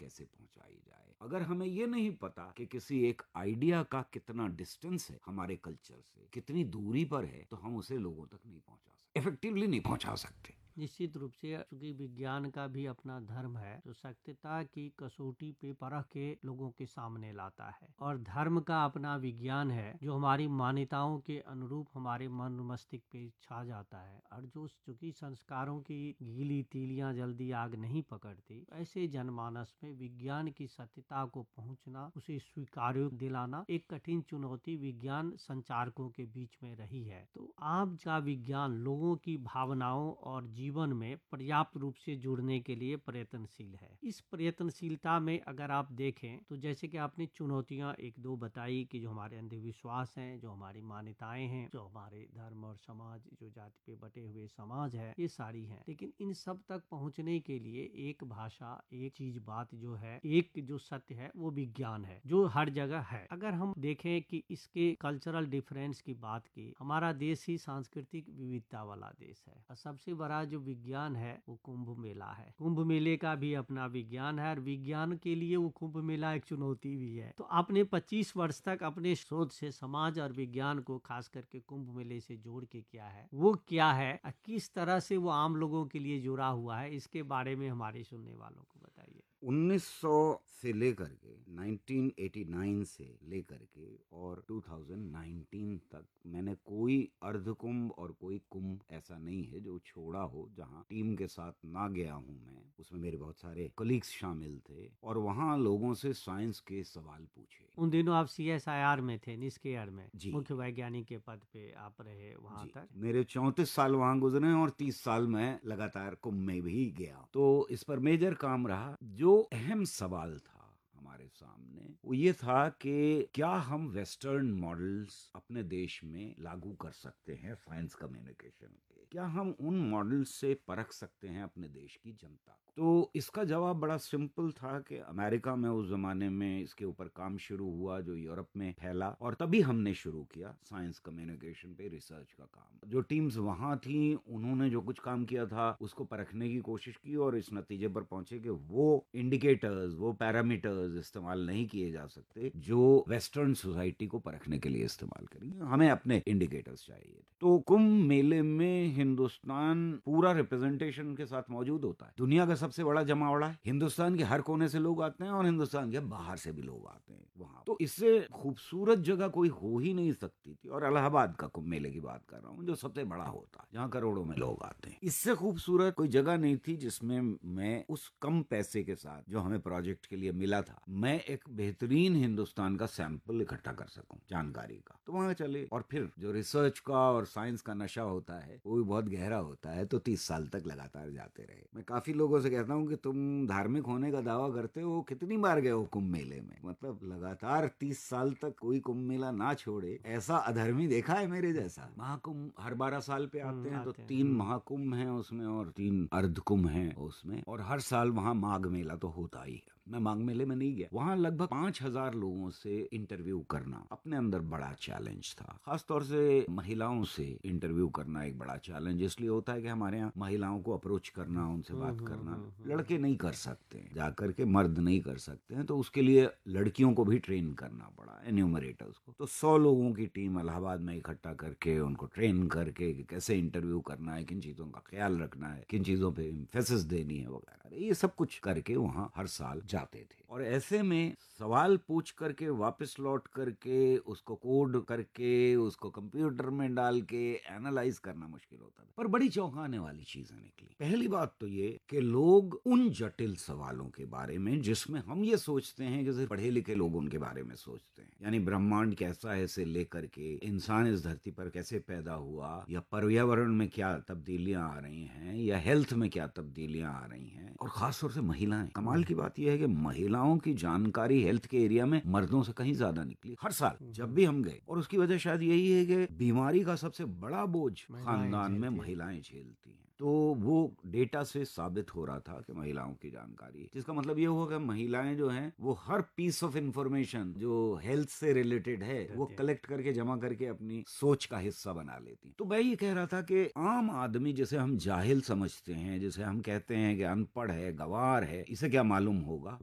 कैसे पहुंचाई जाए। अगर हमें ये नहीं पता कि किसी एक आइडिया का कितना डिस्टेंस है हमारे कल्चर से, कितनी दूरी पर है, तो हम उसे लोगों तक नहीं पहुंचा सकते, इफेक्टिवली नहीं पहुंचा सकते। निश्चित रूप से, चूंकि विज्ञान का भी अपना धर्म है जो सत्यता की कसौटी पे परख के लोगों के सामने लाता है, और धर्म का अपना विज्ञान है जो हमारी मान्यताओं के अनुरूप हमारे मन मस्तिष्क पे छा जाता है। और जो चूंकि संस्कारों की गीली तीलियां जल्दी आग नहीं पकड़ती, ऐसे जनमानस में विज्ञान की सत्यता को पहुंचना, उसे स्वीकार्य दिलाना एक कठिन चुनौती विज्ञान संचारकों के बीच में रही है। तो आज का विज्ञान लोगों की भावनाओं और जीवन में पर्याप्त रूप से जुड़ने के लिए प्रयत्नशील है। इस प्रयत्नशीलता में अगर आप देखें तो जैसे कि आपने चुनौतियां एक दो बताई कि जो हमारे अंधविश्वास हैं, जो हमारी मान्यताएं हैं, जो हमारे धर्म और समाज, जो जाति पे बटे हुए समाज है, ये सारी हैं। लेकिन इन सब तक पहुंचने के लिए एक भाषा, एक चीज, बात जो है, एक जो सत्य है वो विज्ञान है जो हर जगह है। अगर हम देखें कि इसके कल्चरल डिफरेंस की बात की, हमारा देश ही सांस्कृतिक विविधता वाला देश है, और सबसे बड़ा जो विज्ञान है वो कुंभ मेला है। कुंभ मेले का भी अपना विज्ञान है, और विज्ञान के लिए वो कुंभ मेला एक चुनौती भी है। तो आपने 25 वर्ष तक अपने शोध से समाज और विज्ञान को खास करके कुंभ मेले से जोड़ के किया है, वो क्या है और किस तरह से वो आम लोगों के लिए जुड़ा हुआ है, इसके बारे में हमारे सुनने वालों को बताइए। 1900 से लेकर के 1989 से लेकर के और 2019 तक मैंने कोई अर्धकुंभ और कोई कुंभ ऐसा नहीं है जो छोड़ा हो जहां टीम के साथ ना गया हूं मैं। उसमें मेरे बहुत सारे कलीग्स शामिल थे और वहां लोगों से साइंस के सवाल पूछे। उन दिनों आप CSIR में थे, निष्क्रिय में, जी मुख्य वैज्ञानिक के पद पे आप रहे वहां जी, तक। मेरे 34 साल वहां गुजरे और 30 साल मैं लगातार कुंभ में भी गया। तो इस पर मेजर काम रहा। जो अहम सवाल था हमारे सामने वो ये था कि क्या हम वेस्टर्न मॉडल्स अपने देश में लागू कर सकते हैं साइंस कम्युनिकेशन के, क्या हम उन मॉडल्स से परख सकते हैं अपने देश की जनता को। तो इसका जवाब बड़ा सिंपल था कि अमेरिका में उस जमाने में इसके ऊपर काम शुरू हुआ जो यूरोप में फैला, और तभी हमने शुरू किया साइंस कम्युनिकेशन पे रिसर्च का काम। जो टीम्स वहां थी उन्होंने जो कुछ काम किया था उसको परखने की कोशिश की और इस नतीजे पर पहुंचे कि वो इंडिकेटर्स, वो पैरामीटर्स इस्तेमाल नहीं किए जा सकते जो वेस्टर्न सोसाइटी को परखने के लिए इस्तेमाल करेंगे। हमें अपने इंडिकेटर्स चाहिए थे। तो कुंभ मेले में हिंदुस्तान पूरा रिप्रेजेंटेशन के साथ मौजूद होता है। दुनिया का सबसे बड़ा जमावड़ा है, हिंदुस्तान के हर कोने से लोग आते हैं और हिंदुस्तान के बाहर से भी लोग आते हैं वहां। तो इससे खूबसूरत जगह कोई हो ही नहीं सकती थी। और इलाहाबाद का कुंभ मेले की बात कर रहा हूँ जो सबसे बड़ा होता है, जहाँ करोड़ों में लोग आते हैं। इससे खूबसूरत कोई जगह नहीं थी जिसमें मैं उस कम पैसे के साथ जो हमें प्रोजेक्ट के लिए मिला था, मैं एक बेहतरीन हिंदुस्तान का सैंपल इकट्ठा कर सकूं जानकारी का। तो वहां चले, और फिर जो रिसर्च का और साइंस का नशा होता है वो भी बहुत गहरा होता है। तो 30 साल तक लगातार जाते रहे। मैं काफी लोगों से कहता हूँ कि तुम धार्मिक होने का दावा करते हो, कितनी बार गए हो कुंभ मेले में? मतलब लगातार 30 साल तक कोई कुंभ मेला ना छोड़े, ऐसा अधर्मी देखा है मेरे जैसा। महाकुंभ हर 12 साल पे आते हैं, तो आते हैं। 3 महाकुंभ हैं उसमें और 3 अर्धकुंभ हैं उसमें, और हर साल वहां माघ मेला तो होता ही है। मैं माघ मेले में नहीं गया। वहां लगभग 5,000 लोगों से इंटरव्यू करना अपने अंदर बड़ा चैलेंज था। खासतौर से महिलाओं से इंटरव्यू करना एक बड़ा चैलेंज इसलिए होता है कि हमारे यहाँ महिलाओं को अप्रोच करना, उनसे बात करना लड़के नहीं कर सकते, जाकर के मर्द नहीं कर सकते हैं। तो उसके लिए लड़कियों को भी ट्रेन करना पड़ा, एन्यूमरेटर्स को। तो 100 लोगों की टीम इलाहाबाद में इकट्ठा करके उनको ट्रेन करके कि कैसे इंटरव्यू करना है, किन चीजों का ख्याल रखना है, किन चीजों पे एम्फेसिस देनी है वगैरह, ये सब कुछ करके वहां हर साल जाते थे। और ऐसे में सवाल पूछ करके वापस लौट करके उसको कोड करके उसको कंप्यूटर में डाल के एनालाइज करना मुश्किल होता था। पर बड़ी चौंकाने वाली चीजें निकली। पहली बात तो ये कि लोग उन जटिल सवालों के बारे में जिसमें हम ये सोचते हैं कि सिर्फ पढ़े लिखे लोग उनके बारे में सोचते हैं, यानी ब्रह्मांड कैसा है से लेकर के इंसान इस धरती पर कैसे पैदा हुआ, या पर्यावरण में क्या तब्दीलियां आ रही हैं, या हेल्थ में क्या तब्दीलियां आ रही हैं, और खासतौर से महिलाएं। कमाल की बात यह है कि महिलाओं की जानकारी हेल्थ के एरिया में मर्दों से कहीं ज्यादा निकली हर साल जब भी हम गए। और उसकी वजह शायद यही है कि बीमारी का सबसे बड़ा बोझ महिलाएं खानदान में झेलती हैं। महिलाएं झेलती हैं। तो वो डेटा से साबित हो रहा था कि महिलाओं की जानकारी, जिसका मतलब ये हुआ कि महिलाएं जो हैं वो हर पीस ऑफ इंफॉर्मेशन जो हेल्थ से रिलेटेड है वो कलेक्ट करके जमा करके अपनी सोच का हिस्सा बना लेती। तो मैं ये कह रहा था कि आम आदमी जिसे हम जाहिल समझते हैं, जिसे हम कहते हैं कि अनपढ़ है, गंवार है, इसे क्या मालूम होगा,